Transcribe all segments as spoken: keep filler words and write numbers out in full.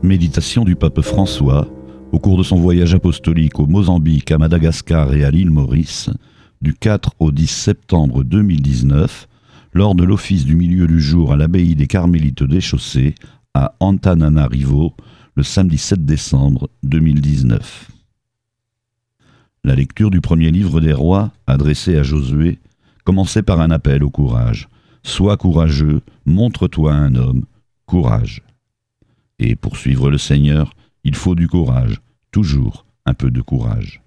Méditation du pape François au cours de son voyage apostolique au Mozambique, à Madagascar et à l'île Maurice, du quatre au dix septembre deux mille dix-neuf, lors de l'office du milieu du jour à l'abbaye des Carmélites des Chaussées, à Antananarivo, le samedi sept décembre deux mille dix-neuf. La lecture du premier livre des rois, adressé à Josué, commençait par un appel au courage. « Sois courageux, montre-toi un homme, courage !» Et pour suivre le Seigneur, il faut du courage, toujours un peu de courage.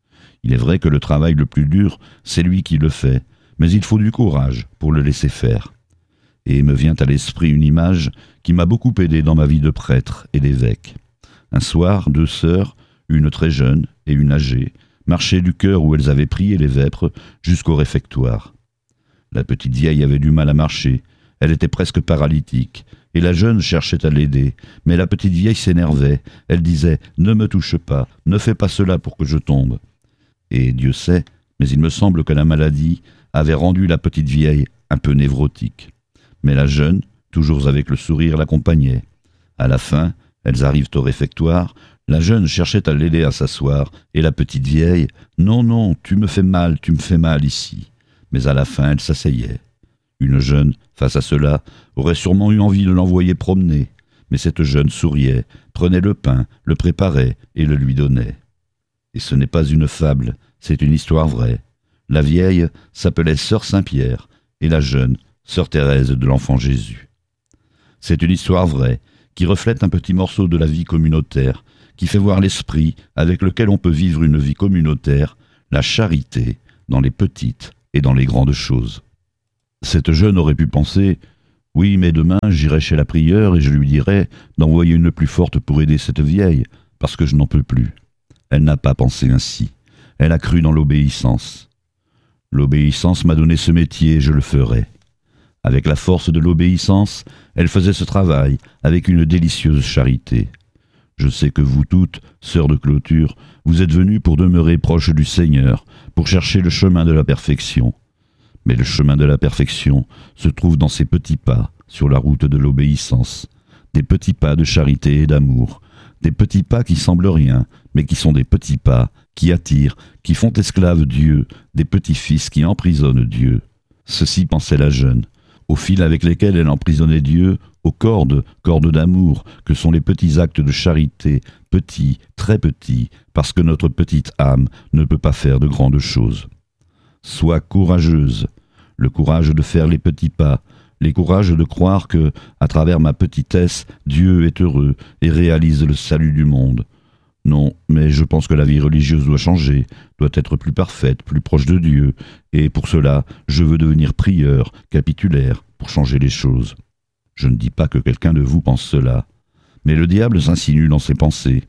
Il est vrai que le travail le plus dur, c'est lui qui le fait, mais il faut du courage pour le laisser faire. Et me vient à l'esprit une image qui m'a beaucoup aidé dans ma vie de prêtre et d'évêque. Un soir, deux sœurs, une très jeune et une âgée, marchaient du chœur où elles avaient prié les vêpres jusqu'au réfectoire. La petite vieille avait du mal à marcher, elle était presque paralytique, et la jeune cherchait à l'aider, mais la petite vieille s'énervait, elle disait « Ne me touche pas, ne fais pas cela pour que je tombe ». Et Dieu sait, mais il me semble que la maladie avait rendu la petite vieille un peu névrotique. Mais la jeune, toujours avec le sourire, l'accompagnait. À la fin, elles arrivent au réfectoire, la jeune cherchait à l'aider à s'asseoir, et la petite vieille « Non, non, tu me fais mal, tu me fais mal ici ». Mais à la fin, elle s'asseyait. Une jeune, face à cela, aurait sûrement eu envie de l'envoyer promener, mais cette jeune souriait, prenait le pain, le préparait et le lui donnait. Et ce n'est pas une fable, c'est une histoire vraie. La vieille s'appelait Sœur Saint-Pierre et la jeune, Sœur Thérèse de l'Enfant Jésus. C'est une histoire vraie qui reflète un petit morceau de la vie communautaire, qui fait voir l'esprit avec lequel on peut vivre une vie communautaire, la charité dans les petites et dans les grandes choses. Cette jeune aurait pu penser « Oui, mais demain, j'irai chez la prieure et je lui dirai d'envoyer une plus forte pour aider cette vieille, parce que je n'en peux plus. » Elle n'a pas pensé ainsi. Elle a cru dans l'obéissance. L'obéissance m'a donné ce métier et je le ferai. Avec la force de l'obéissance, elle faisait ce travail avec une délicieuse charité. Je sais que vous toutes, sœurs de clôture, vous êtes venues pour demeurer proches du Seigneur, pour chercher le chemin de la perfection. Mais le chemin de la perfection se trouve dans ces petits pas sur la route de l'obéissance, des petits pas de charité et d'amour, des petits pas qui semblent rien, mais qui sont des petits pas qui attirent, qui font esclave Dieu, des petits fils qui emprisonnent Dieu. Ceci pensait la jeune, aux fils avec lesquels elle emprisonnait Dieu, aux cordes, cordes d'amour, que sont les petits actes de charité, petits, très petits, parce que notre petite âme ne peut pas faire de grandes choses. Sois courageuse, le courage de faire les petits pas, le courage de croire que, à travers ma petitesse, Dieu est heureux et réalise le salut du monde. Non, mais je pense que la vie religieuse doit changer, doit être plus parfaite, plus proche de Dieu, et pour cela, je veux devenir prieur, capitulaire, pour changer les choses. Je ne dis pas que quelqu'un de vous pense cela, mais le diable s'insinue dans ses pensées.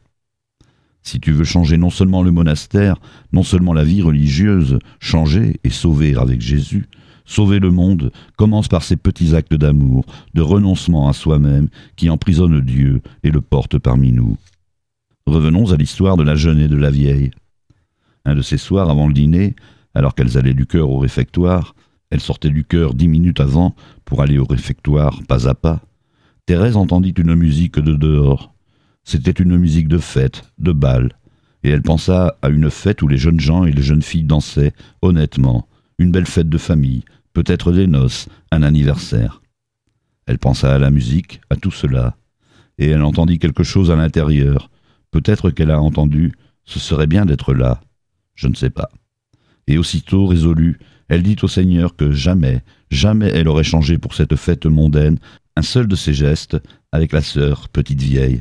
Si tu veux changer non seulement le monastère, non seulement la vie religieuse, changer et sauver avec Jésus, sauver le monde, commence par ces petits actes d'amour, de renoncement à soi-même qui emprisonnent Dieu et le portent parmi nous. Revenons à l'histoire de la jeune et de la vieille. Un de ces soirs avant le dîner, alors qu'elles allaient du chœur au réfectoire, elles sortaient du chœur dix minutes avant pour aller au réfectoire pas à pas, Thérèse entendit une musique de dehors. C'était une musique de fête, de bal, et elle pensa à une fête où les jeunes gens et les jeunes filles dansaient, honnêtement, une belle fête de famille, peut-être des noces, un anniversaire. Elle pensa à la musique, à tout cela, et elle entendit quelque chose à l'intérieur. Peut-être qu'elle a entendu « ce serait bien d'être là », je ne sais pas. Et aussitôt résolue, elle dit au Seigneur que jamais, jamais elle aurait changé pour cette fête mondaine un seul de ses gestes avec la sœur petite vieille.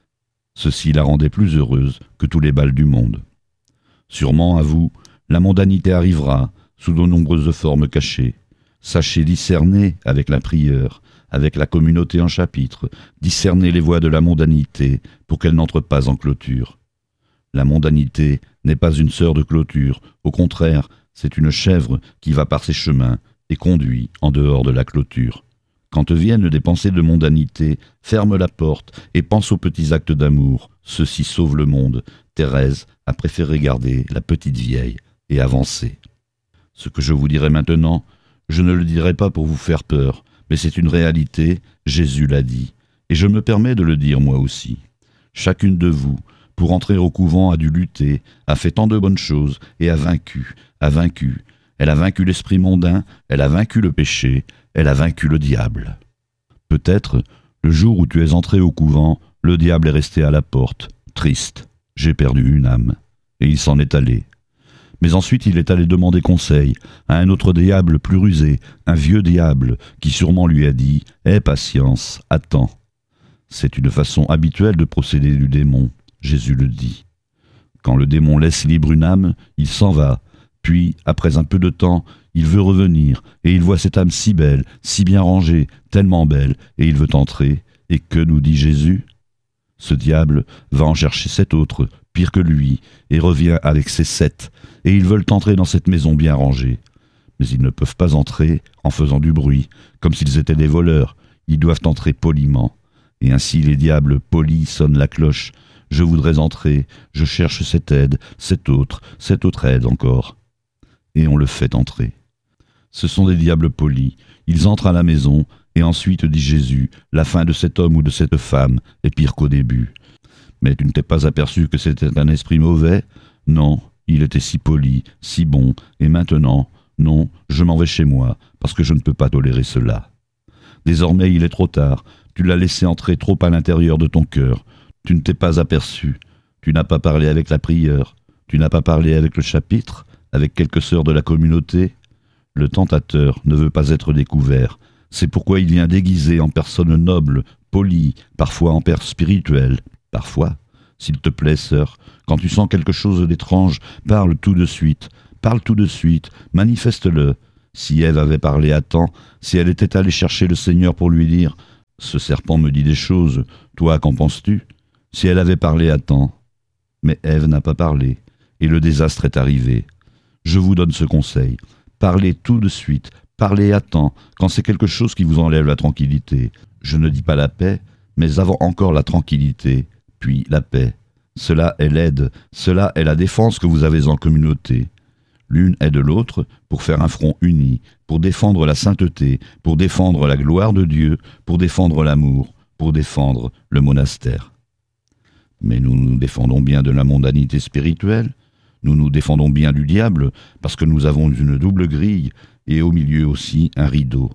Ceci la rendait plus heureuse que tous les bals du monde. Sûrement, à vous, la mondanité arrivera, sous de nombreuses formes cachées. Sachez discerner avec la prieure, avec la communauté en chapitre, discerner les voies de la mondanité pour qu'elle n'entre pas en clôture. La mondanité n'est pas une sœur de clôture, au contraire, c'est une chèvre qui va par ses chemins et conduit en dehors de la clôture. Quand te viennent des pensées de mondanité, ferme la porte et pense aux petits actes d'amour. Ceux-ci sauvent le monde. Thérèse a préféré garder la petite vieille et avancer. Ce que je vous dirai maintenant, je ne le dirai pas pour vous faire peur, mais c'est une réalité, Jésus l'a dit, et je me permets de le dire moi aussi. chacune de vous, pour entrer au couvent, a dû lutter, a fait tant de bonnes choses, et a vaincu, a vaincu. Elle a vaincu l'esprit mondain, elle a vaincu le péché, elle a vaincu le diable. Peut-être, le jour où tu es entré au couvent, le diable est resté à la porte, triste. J'ai perdu une âme. Et il s'en est allé. Mais ensuite il est allé demander conseil à un autre diable plus rusé, un vieux diable, qui sûrement lui a dit « Aie patience, attends ». C'est une façon habituelle de procéder du démon, Jésus le dit. Quand le démon laisse libre une âme, il s'en va, puis, après un peu de temps, il veut revenir, et il voit cette âme si belle, si bien rangée, tellement belle, et il veut entrer, et que nous dit Jésus ? Ce diable va en chercher sept autres, pire que lui, et revient avec ses sept, et ils veulent entrer dans cette maison bien rangée. Mais ils ne peuvent pas entrer en faisant du bruit, comme s'ils étaient des voleurs, ils doivent entrer poliment. Et ainsi les diables polis sonnent la cloche. Je voudrais entrer, je cherche cette aide, cette autre, cette autre aide encore. Et on le fait entrer. Ce sont des diables polis, ils entrent à la maison, et ensuite, dit Jésus, la fin de cet homme ou de cette femme est pire qu'au début. Mais tu ne t'es pas aperçu que c'était un esprit mauvais ? Non, il était si poli, si bon, et maintenant, non, je m'en vais chez moi, parce que je ne peux pas tolérer cela. Désormais, il est trop tard, tu l'as laissé entrer trop à l'intérieur de ton cœur, tu ne t'es pas aperçu, tu n'as pas parlé avec la prieure, tu n'as pas parlé avec le chapitre, avec quelques sœurs de la communauté. Le tentateur ne veut pas être découvert, c'est pourquoi il vient déguisé en personne noble, polie, parfois en père spirituel. Parfois, s'il te plaît, sœur, quand tu sens quelque chose d'étrange, parle tout de suite, parle tout de suite, manifeste-le. Si Ève avait parlé à temps, si elle était allée chercher le Seigneur pour lui dire « Ce serpent me dit des choses, toi, qu'en penses-tu » Si elle avait parlé à temps. Mais Ève n'a pas parlé, et le désastre est arrivé. Je vous donne ce conseil, parlez tout de suite, parlez à temps, quand c'est quelque chose qui vous enlève la tranquillité. Je ne dis pas la paix, mais avant encore la tranquillité, puis la paix. Cela est l'aide, cela est la défense que vous avez en communauté. L'une aide l'autre pour faire un front uni, pour défendre la sainteté, pour défendre la gloire de Dieu, pour défendre l'amour, pour défendre le monastère. Mais nous nous défendons bien de la mondanité spirituelle, nous nous défendons bien du diable, parce que nous avons une double grille, et au milieu aussi un rideau.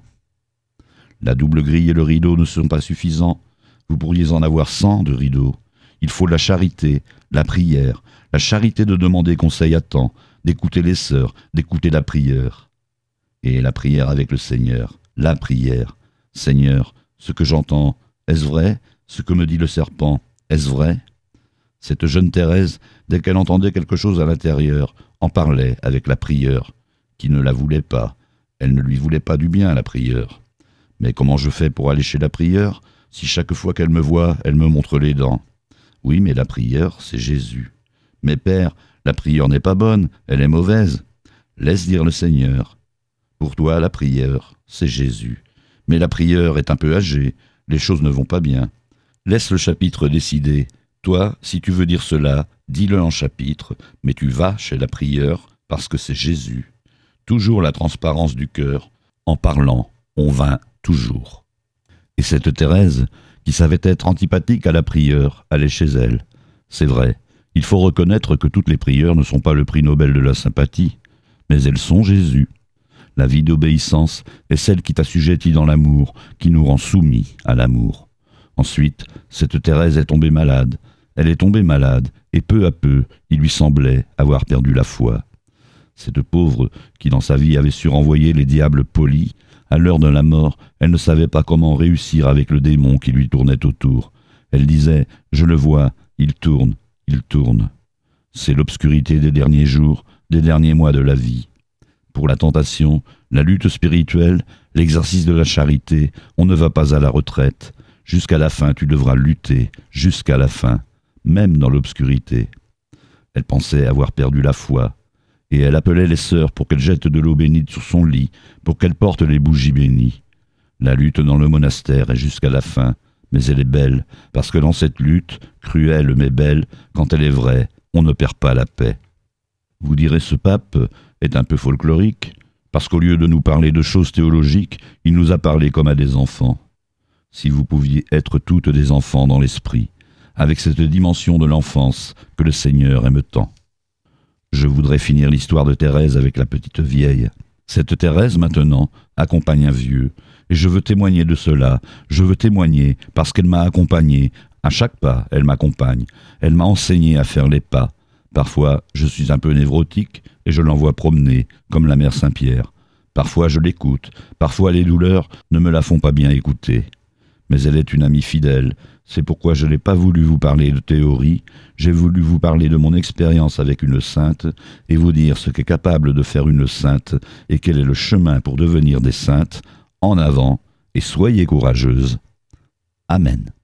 La double grille et le rideau ne sont pas suffisants, vous pourriez en avoir cent de rideaux. Il faut la charité, la prière, la charité de demander conseil à temps, d'écouter les sœurs, d'écouter la prière. Et la prière avec le Seigneur, la prière. Seigneur, ce que j'entends, est-ce vrai ? Ce que me dit le serpent, est-ce vrai ? Cette jeune Thérèse, dès qu'elle entendait quelque chose à l'intérieur, en parlait avec la prieure, qui ne la voulait pas. Elle ne lui voulait pas du bien, la prieure. Mais comment je fais pour aller chez la prieure, si chaque fois qu'elle me voit, elle me montre les dents ? Oui, mais la prieure, c'est Jésus. Mais père, la prieure n'est pas bonne, elle est mauvaise. Laisse dire le Seigneur. Pour toi, la prieure, c'est Jésus. Mais la prieure est un peu âgée, les choses ne vont pas bien. Laisse le chapitre décider. Toi, si tu veux dire cela, dis-le en chapitre, mais tu vas chez la prieure parce que c'est Jésus. Toujours la transparence du cœur. En parlant, on vainc toujours. Et cette Thérèse, qui savait être antipathique à la prieure, allait chez elle. C'est vrai, il faut reconnaître que toutes les prieures ne sont pas le prix Nobel de la sympathie, mais elles sont Jésus. La vie d'obéissance est celle qui t'assujettit dans l'amour, qui nous rend soumis à l'amour. Ensuite, cette Thérèse est tombée malade. Elle est tombée malade, et peu à peu, il lui semblait avoir perdu la foi. Cette pauvre, qui dans sa vie avait su renvoyer les diables polis, à l'heure de la mort, elle ne savait pas comment réussir avec le démon qui lui tournait autour. Elle disait « Je le vois, il tourne, il tourne ». C'est l'obscurité des derniers jours, des derniers mois de la vie. Pour la tentation, la lutte spirituelle, l'exercice de la charité, on ne va pas à la retraite. Jusqu'à la fin, tu devras lutter, jusqu'à la fin, même dans l'obscurité. Elle pensait avoir perdu la foi, et elle appelait les sœurs pour qu'elles jettent de l'eau bénite sur son lit, pour qu'elles portent les bougies bénies. La lutte dans le monastère est jusqu'à la fin, mais elle est belle, parce que dans cette lutte, cruelle mais belle, quand elle est vraie, on ne perd pas la paix. Vous direz, ce pape est un peu folklorique, parce qu'au lieu de nous parler de choses théologiques, il nous a parlé comme à des enfants. Si vous pouviez être toutes des enfants dans l'esprit, avec cette dimension de l'enfance que le Seigneur aime tant. Je voudrais finir l'histoire de Thérèse avec la petite vieille. Cette Thérèse, maintenant, accompagne un vieux, et je veux témoigner de cela, je veux témoigner parce qu'elle m'a accompagné. À chaque pas, elle m'accompagne, elle m'a enseigné à faire les pas. Parfois, je suis un peu névrotique et je l'envoie promener, comme la mère Saint-Pierre. Parfois, je l'écoute, parfois les douleurs ne me la font pas bien écouter. Mais elle est une amie fidèle, c'est pourquoi je n'ai pas voulu vous parler de théorie, j'ai voulu vous parler de mon expérience avec une sainte et vous dire ce qu'est capable de faire une sainte et quel est le chemin pour devenir des saintes. En avant et soyez courageuses. Amen.